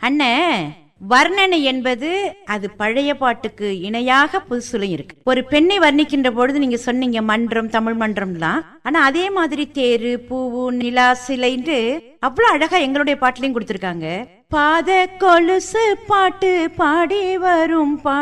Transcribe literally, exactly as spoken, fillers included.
அண்ணே, வர்ணனை என்பது அது பழைய பாட்டுக்கு இணையாக புதுசுலையும் இருக்கு. ஒரு பெண்ணை வர்ணிக்கின்ற பொழுது நீங்க சொன்னீங்க மன்றம், தமிழ் மன்றம்லாம். ஆனா அதே மாதிரி தேரு, பூவு, நிலா, சிலைன்னு அவ்வளவு அழகா எங்களுடைய பாட்டுலயும் கொடுத்திருக்காங்க. பாத கொலுசு பாட்டு பாடி வரும் பா